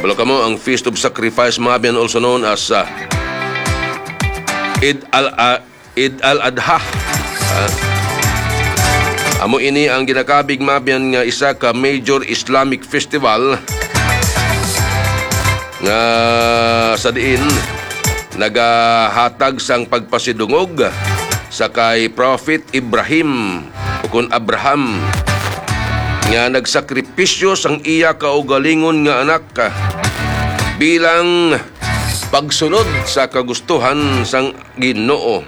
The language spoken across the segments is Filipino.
Balo ka mo ang Feast of Sacrifice mga biyan, also known as Eid al-Adha. Amo ini ang ginakabig mga biyan nga isa ka major Islamic festival nga sa diin nagahatag sang pagpasidungog sa kay Prophet Ibrahim o kun Abraham nga nagsakripisyo sang iya kaugalingon nga anak bilang pagsunod sa kagustuhan sang Ginoo.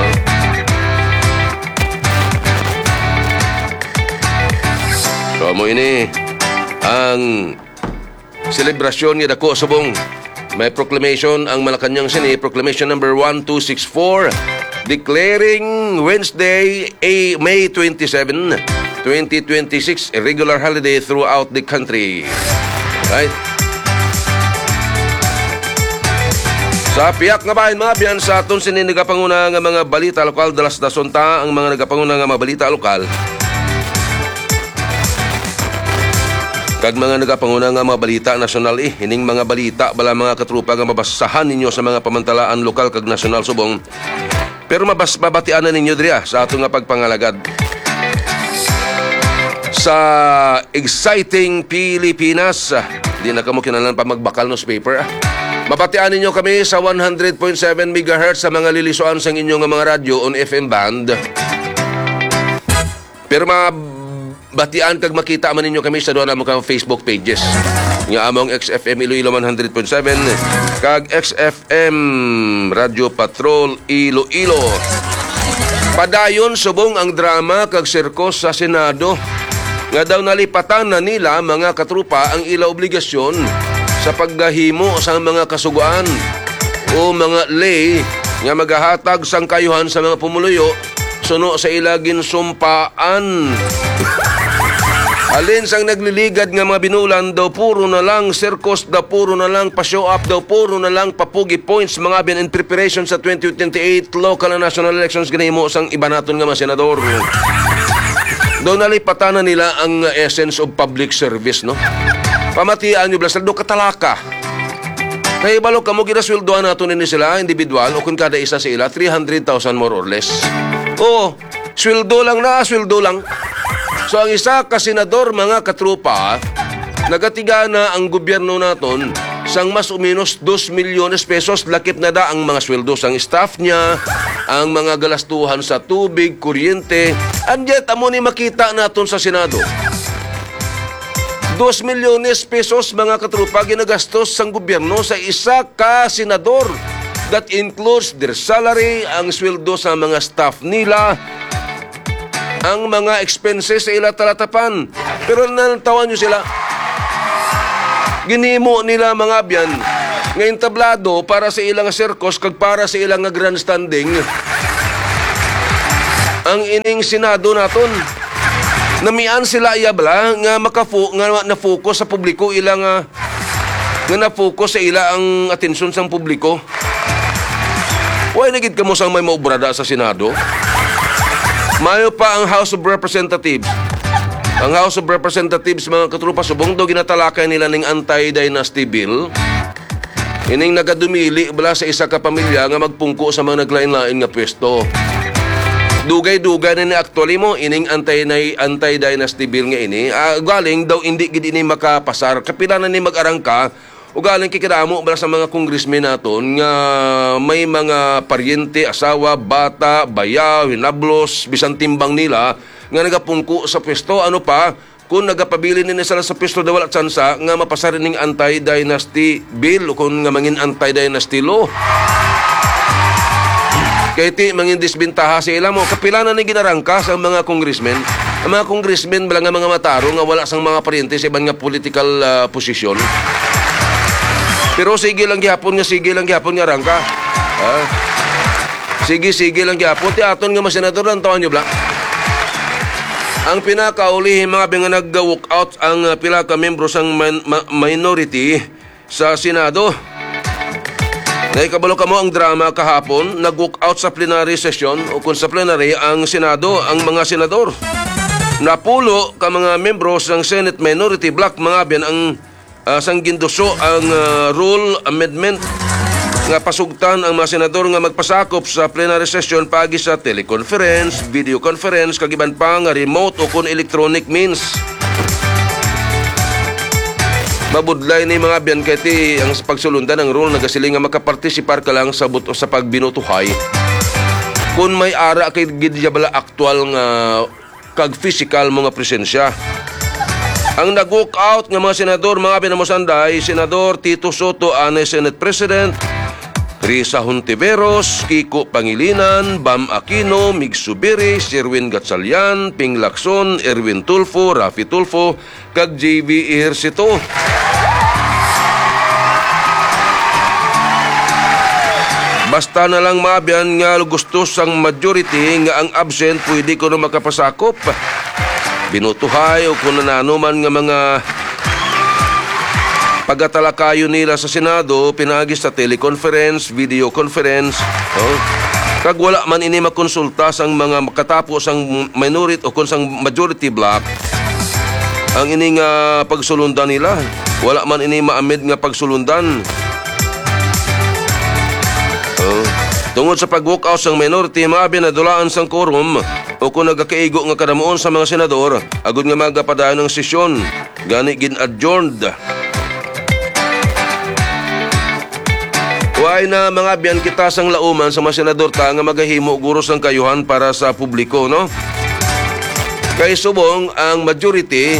So mo ini ang selebrasyon nga dako subong. May proclamation ang Malacañang City, Proclamation number 1264, declaring Wednesday, May 27, 2026, a regular holiday throughout the country. Right? Sa piyak nga bahin mga biyan, sa aton sinin nagapanguna nga mga balita lokal, dalas dasonta ang mga nagapanguna nga mga balita lokal. Kag mga nagapanguna nga mga balita nasyonal hining mga balita bala mga katrupa nga mabasahan ninyo sa mga pamantalaan lokal kag nasyonal subong. Pero mabatian na ninyo diri sa ato nga pagpangalagad. Sa exciting Pilipinas, di na kamo kinahanglan pa magbakal newspaper. Mabatian ninyo kami sa 100.7 MHz sa mga lilisuan sang inyong mga radyo on FM band. Pero batian kag makita man ninyo kami sa doon na mga Facebook pages. Nga among XFM Iloilo 100.7 kag XFM Radio Patrol Iloilo. Padayon subong ang drama kag sirkos sa Senado. Nga daw nalipatan na nila mga katrupa ang ila obligasyon sa paggahimo sa mga kasuguan o mga lay nga magahatag sang kayuhan sa mga pumuluyo suno sa ilagin sumpaan. Alin sang nagliligad nga mga binulan daw puro na lang circus, daw puro na lang pa-show up, daw puro na lang papugi points mga biyan in preparation sa 2028 local and national elections ginahimo sang iba naton nga mga senador. Daw nalipatan na nila ang essence of public service, no? Pamatian nyo blasal, do katalaka. Kaya balo kamo ginasweldoan nato nini sila individual o kung kada isa sa ila 300,000 more or less. Oo, sweldo lang na, sweldo lang. So ang isa ka senador mga katrupa, nagatiga na ang gobyerno naton sang mas o menos 2 milyones pesos lakip na da ang mga sweldo sang staff niya, ang mga galastuhan sa tubig, kuryente, andyan amo ni makita naton sa Senado. 2 milyones pesos mga katrupa ginagastos sang gobyerno sa isa ka senador. That includes their salary, ang sweldo sa mga staff nila, ang mga expenses sa ila talatapan. Pero nantawan nyo sila, ginimo nila mga abyan ngayon tablado para sa ilang circus kag para sa ilang grandstanding ang ining Senado naton. Namian sila iyabla nga nga na-focus sa publiko ilang nga na-focus sa ila ang atensyon sang publiko. Why nagid kamo sang may maubrada sa Senado? Mayo pa ang House of Representatives. Ang House of Representatives, mga katrupa, subong daw ginatalakay nila ng anti-dynasty bill. Ining nagadumili bala sa isa ka pamilya nga magpungko sa mga naglain-lain nga pwesto. Dugay-dugay na ni actually mo, ining anti-dynasty bill nga ini. Galing daw hindi gid ini makapasar. Kapila na ni mag-arangka, ugaling kikidamo bala sa mga congressmen naton nga may mga paryente, asawa, bata, bayaw, hinablos, bisan timbang nila nga nagapungko sa pwesto. Ano pa, kung nagapabili nila sila sa pwesto daw wala tsansa nga mapasar ning anti-dynasty bill o kung nga mangin anti-dynasty law. Kaya ti mangin disbintaha sa ila mo. Kapila na ni ginarangka sa mga congressmen. Ang mga congressmen bala nga mga mataro nga wala sang mga paryente sa ibang nga political posisyon. Pero sige lang gihapon nga rangka. Sige lang gihapon. Ti aton nga mga senador lang tawan nyo bla. Ang pinakaulihin mga nga nag-walk out ang pila ka membro sang minority sa Senado. Naikabalo ka mo ang drama kahapon, nag-walk out sa plenary session o kung sa plenary ang Senado, ang mga senador. Napulo ka mga membro sang Senate Minority Block mga biyan ang sang ginduso ang rule amendment nga pasugtan ang mga senador nga magpasakop sa plenary session pagi sa teleconference, video conference, kag iban pa nga remote o kun electronic means. Mabudlay ni mga biyan kay ti ang pagsulundan ng rule nagasiling nga makapartisipar ka lang sa buto sa pagbinutuhay. Kung may ara kay gidya bala aktual nga kag physical mga presensya. Ang nag-walk out ng mga senador, mga binamusanday, Senador Tito Soto, Senate President, Risa Hontiveros, Kiko Pangilinan, Bam Aquino, Mig Subiri, Sherwin Gatchalian, Ping Lacson, Erwin Tulfo, Rafi Tulfo, kag JV Ejercito. Basta na lang mabiyan nga gusto sang majority nga ang absent pwede ko na makapasakop. Binutuhay o kung nanuman nga mga pagatalakayo nila sa Senado, pinagis sa teleconference, video conference. Kag wala man ini makonsulta sang mga katapos ang minority o kung sang majority block, ang ini nga pagsulundan nila. Wala man ini maamid nga pagsulundan. Tungod sa pag-walk out sang minority, maabi na dulaan sang quorum o kung nagkakaigo nga kadamuon sa mga senador, agud nga magapadaan ng sesyon, gani gin-adjourned. Huwag na mga biyan kita sang lauman sa mga senador ta nga magahimo guros ng kayuhan para sa publiko, no? Kay subong ang majority,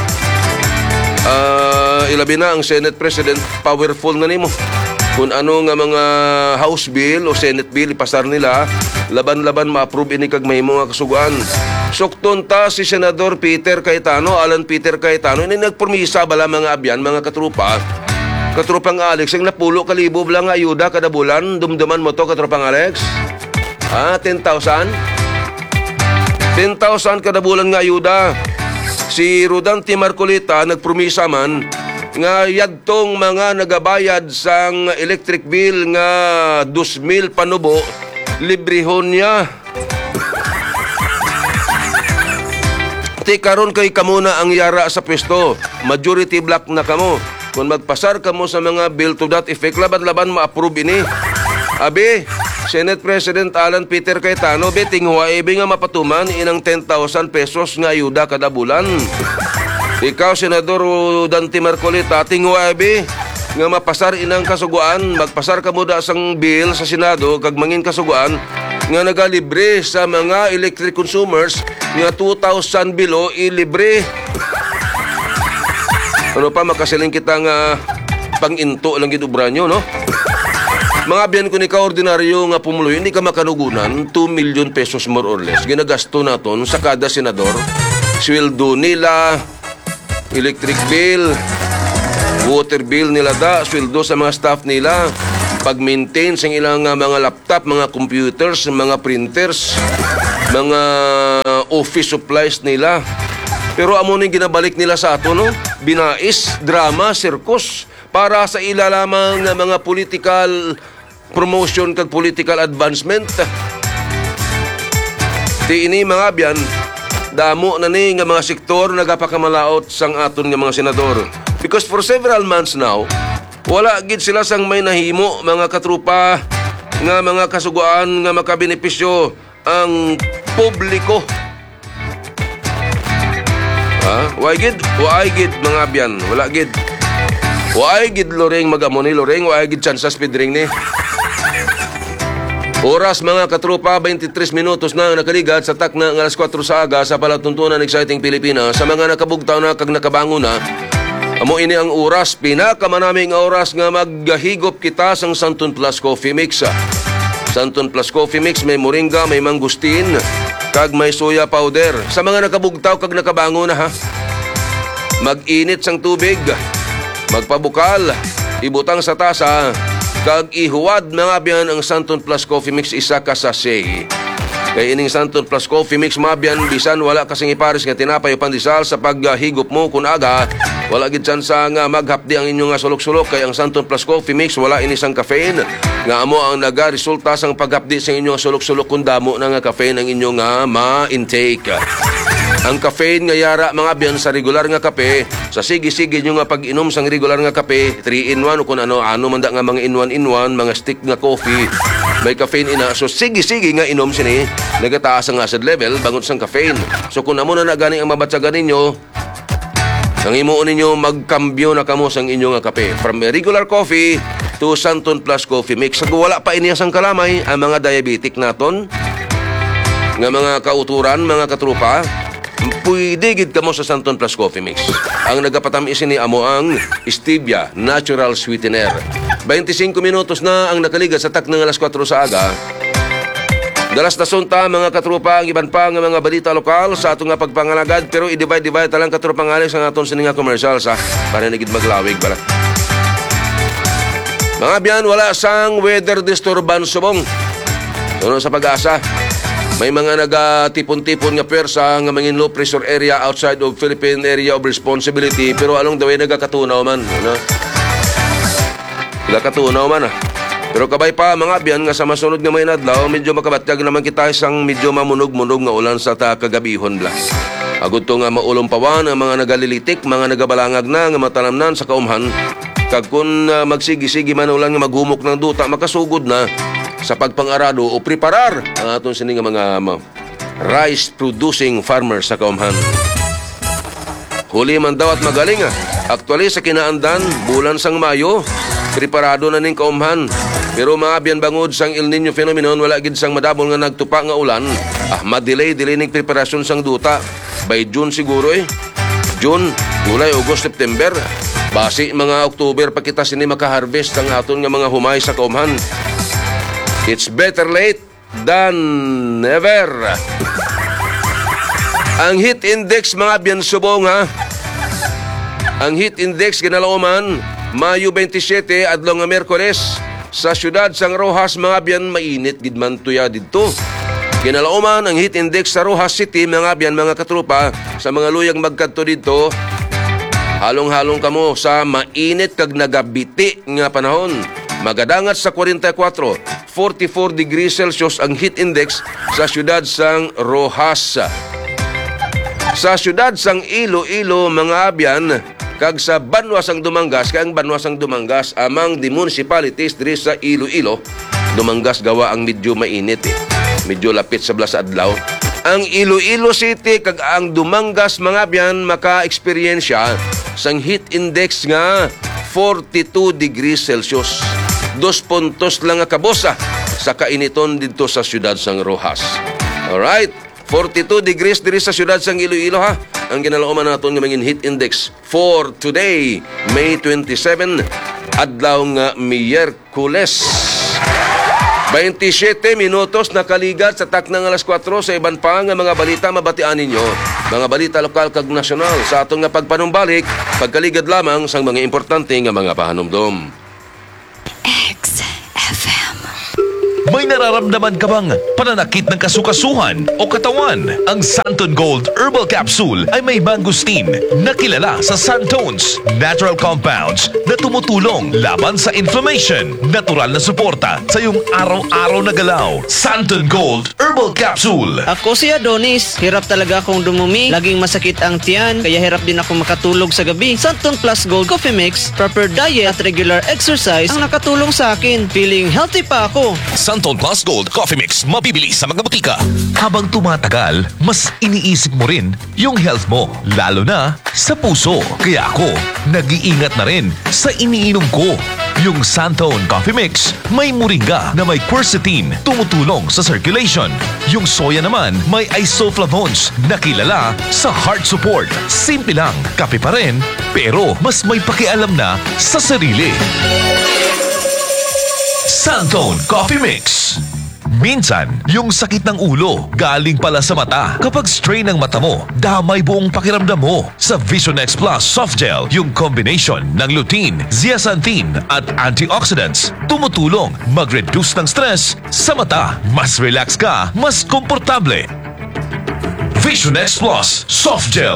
ilabi na ang Senate President, powerful na nimo. Kung ano nga mga House Bill o Senate Bill ipasar nila, laban-laban ma-approve ini kag mahimo nga kasuguan. Sukton ta si Senador Peter Cayetano, Alan Peter Cayetano, ini nagpormisa bala mga abyan, mga katrupa. Katrupang Alex, ang napulo kalibo lang ayuda kada bulan, dumduman mo to katrupang Alex? 10,000? 10,000 kada bulan nga ayuda. Si Rodan T. Marcolita nagpromisa man nga yadtong mga nagabayad sang electric bill nga 2,000 panubo, librehon niya. Ti karon kay kamo na ang yara sa pwesto, majority block na kamo. Kung magpasar kamo sa mga bill to that effect, laban-laban ma-approve ini. Abi, Senate President Alan Peter Cayetano, beting huwai nga mapatuman inang 10,000 pesos nga ayuda kada bulan. Ikaw, Senador Dante Marcolita, tingwabi nga mapasar inang kasuguan, magpasar ka mo da sang bill sa Senado, kag mangin kasuguan, nga nagalibre sa mga electric consumers, nga 2,000 below, ilibre. Ano pa, makasiling kita nga pang-into lang gitubra nyo, no? Mga biyan ko ni ka-ordinaryo nga pumuloy, hindi ka makanugunan, 2 million pesos more or less. Ginagasto naton sa kada senador. Sweldo nila, electric bill, water bill nila da, sweldo sa mga staff nila, pag-maintain sa ilang mga laptop, mga computers, mga printers, mga office supplies nila. Pero amo nang ginabalik nila sa ato, no? Binais, drama, circus, para sa ila lamang ng mga political promotion kag political advancement. Ti ini mga biyan, damo na ni nga mga sektor nagapakamalaot sang aton nga mga senador. Because for several months now, wala gid sila sang may nahimo mga katrupa nga mga kasuguan nga makabenepisyo ang publiko. Why gid mga biyan, wala gid. Why gid loreng magamoni loreng, why gid chansas pidring ni. Oras mga katrupa, 23 minutos na nakaligat sa tak na alas 4 sa aga sa palatuntunan Exciting Pilipinas. Sa mga nakabugtaw na kag nakabango na, amo ini ang oras, pinakamanaming oras nga maghigop kita sang Santon Plus Coffee Mix. Santon Plus Coffee Mix, may moringa, may mangustin, kag may soya powder. Sa mga nakabugtaw kag nakabango na, ha, mag-init sang tubig, magpabukal, ibutang sa tasa, kag ihuwad mga biyan ang Santon Plus Coffee Mix isa ka sachet. Kaya ining Santon Plus Coffee Mix mabiyan, bisan wala kasing ipares nga tinapay o pandesal sa paghigop mo kun aga, wala gid tsansa nga maghapdi ang inyong sulok-sulok. Kaya ang Santon Plus Coffee Mix wala ini sang caffeine nga amo ang nagaresulta sang paghapdi sa inyong sulok-sulok kun damo na nga caffeine ang inyong ma-intake. Ang caffeine nga yara mga biyan sa regular nga kape, sa sige-sige nyo nga pag-inom sang regular nga kape, 3-in-1 o kung ano man da nga mga in-1, mga stick nga coffee, may caffeine ina. So sige-sige nga inom sini, nagataas ang acid level bangon sang caffeine. So kung amo na gani ang mabatsagan ninyo, ang imuon ninyo magkambyo na kamo sang inyo nga kape. From regular coffee to Santon Plus Coffee Mix. Sa wala pa iniya sang kalamay, ang mga diabetic naton, nga mga kauturan, mga katrupa, pwede gid kamo sa Santon Plus Coffee Mix. Ang nagapatamis ni amo ang Stevia Natural Sweetener. 25 minutos na ang nakaligat sa taknang alas 4 sa aga. Dalas na sunta mga katrupa ang iban pa nga mga balita lokal sa ato nga pagpangalagad, pero i-divide talang katrupa nga sa aton sininga commercial sa para nagid maglawig bala. Mga biyan, wala sang weather disturbance subong. Suno sa Pag-asa, may mga nagatipon-tipon nga persa nga mangin low pressure area outside of Philippine Area of Responsibility, pero along the way nagakatunaw man. Ano? Nagakatunaw man Pero kabay pa mga biyan nga sa masunod nga may adlaw, medyo makabatyag naman kita isang medyo mamunog-munog nga ulan sa kagabihon bla. Agud to nga maulong pawan ang mga nagalilitik, mga nagabalangag na nga matanamnan sa kaumhan. Kag kung magsigi-sigi man ulan nga maghumok ng duta, makasugod na sa pagpangarado o preparar ang aton sining mga rice-producing farmers sa kaumhan. Huli man daw at magaling Actually sa kinaandan, bulan sang Mayo, preparado na ning kaumhan. Pero maabiyan bangod sang El Nino phenomenon, wala gid sang madabol nga nagtupa nga ulan. Madelay ning preparasyon sang duta. By June siguro June, July, August, September. Basi mga October pa kita sini makaharvest ang aton nga mga humay sa kaumhan. It's better late than never. Ang heat index mga biyan subong Ang heat index kinalauman Mayo 27 adlaw nga Miyerkules sa siyudad sang Rojas mga biyan mainit gid man tuya didto. Kinalauman ang heat index sa Rojas City mga biyan mga katrupa sa mga luyag magkadto didto. Halong-halong kamo sa mainit kag nagabiti nga panahon. Magadangat sa 44, 44 degrees Celsius ang heat index sa siyudad sang Rojas. Sa siyudad sang Iloilo mga abyan kag sa Banwasang Dumangas, kay ang Banwasang Dumangas amang the municipalities diri sa Iloilo, Dumangas gawa ang medyo mainit medyo lapit sa blas adlaw. Ang Iloilo City kag ang Dumangas mga abyan maka-eksperyensya sang heat index nga 42 degrees Celsius. 2 puntos lang nga kabosa sa kainiton dito sa siyudad sang Rojas. Alright, 42 degrees diri sa siyudad sang Iloilo ang ginalauman naton nga mangin heat index for today, May 27, adlaw nga Miyerkules. 27 minutos nakaligat sa taknang alas 4 sa iban pa nga mga balita mabatian ninyo. Mga balita lokal kag nasyonal sa aton nga pagpanumbalik, pagkaligad lamang sang mga importante nga mga pahanumdom. May nararamdaman ka bang pananakit ng kasukasuhan o katawan? Ang Santon Gold Herbal Capsule ay may mangustin na kilala sa Santones, natural compounds na tumutulong laban sa inflammation, natural na suporta sa iyong araw-araw na galaw. Santon Gold Herbal Capsule. Ako si Adonis. Hirap talaga akong dumumi. Laging masakit ang tiyan, kaya hirap din ako makatulog sa gabi. Santon Plus Gold Coffee Mix, proper diet at regular exercise ang nakatulong sa akin. Feeling healthy pa ako. Santon Plus Gold Coffee Mix mabibili sa mga butika. Habang tumatagal, mas iniisip mo rin yung health mo, lalo na sa puso. Kaya ako, nag-iingat na rin sa iniinom ko. Yung Santon Coffee Mix, may moringa na may quercetin, tumutulong sa circulation. Yung soya naman, may isoflavones na kilala sa heart support. Simple lang, kape pa rin, pero mas may pakialam na sa sarili. Santon Coffee Mix. Minsan, yung sakit ng ulo galing pala sa mata. Kapag strain ng mata mo, damay buong pakiramdam mo. Sa Vision X Plus Soft Gel, yung combination ng lutein, zeaxanthin at antioxidants, tumutulong mag-reduce ng stress sa mata. Mas relax ka, mas komportable. Vision X Plus Soft Gel